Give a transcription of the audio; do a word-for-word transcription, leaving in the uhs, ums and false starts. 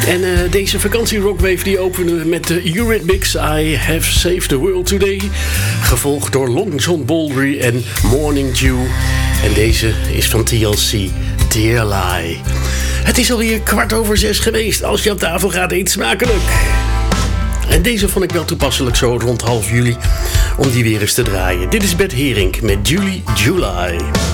En uh, deze vakantie Rockwave die openen we met de Eurythmics I Have Saved the World Today. Gevolgd door Long John Baldry en Morning Dew. En deze is van T L C, Dear Lie. Het is alweer kwart over zes geweest. Als je op tafel gaat, eet smakelijk. En deze vond ik wel toepasselijk zo rond half juli om die weer eens te draaien. Dit is Bert Herink met Julie July.